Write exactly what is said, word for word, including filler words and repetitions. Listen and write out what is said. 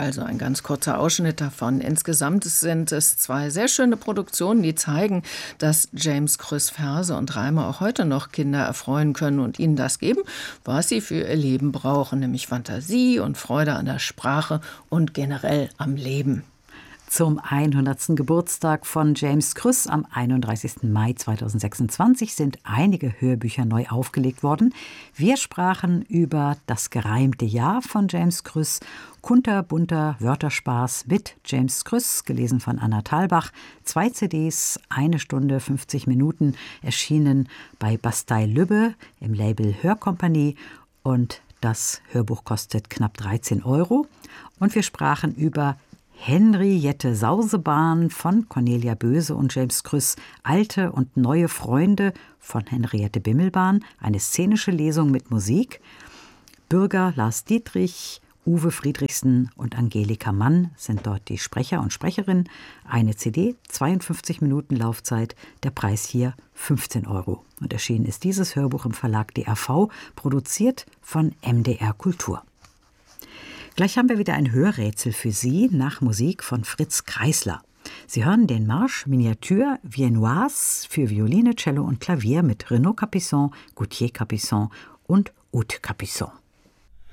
also ein ganz kurzer Ausschnitt davon. Insgesamt sind es zwei sehr schöne Produktionen, die zeigen, dass James Krüss Verse und Reime auch heute noch Kinder erfreuen können und ihnen das geben, was sie für ihr Leben brauchen, nämlich Fantasie und Freude an der Sprache und generell am Leben. Zum hundertsten Geburtstag von James Krüss am einunddreißigsten Mai zweitausendsechsundzwanzig sind einige Hörbücher neu aufgelegt worden. Wir sprachen über Das gereimte Jahr von James Krüss, Kunterbunter Wörterspaß mit James Krüss, gelesen von Anna Thalbach, zwei C Ds, eine Stunde, fünfzig Minuten, erschienen bei Bastei-Lübbe im Label Hörkompanie, und das Hörbuch kostet knapp dreizehn Euro. Und wir sprachen über Henriette Sausebahn von Cornelia Böse und James Krüss, Alte und neue Freunde von Henriette Bimmelbahn, eine szenische Lesung mit Musik. Bürger Lars Dietrich, Uwe Friedrichsen und Angelika Mann sind dort die Sprecher und Sprecherinnen. Eine C D, zweiundfünfzig Minuten Laufzeit, der Preis hier fünfzehn Euro. Und erschienen ist dieses Hörbuch im Verlag D R V, produziert von M D R Kultur. Gleich haben wir wieder ein Hörrätsel für Sie nach Musik von Fritz Kreisler. Sie hören den Marsch Miniature Viennoise für Violine, Cello und Klavier mit Renaud Capisson, Gauthier Capisson und Aude Capisson.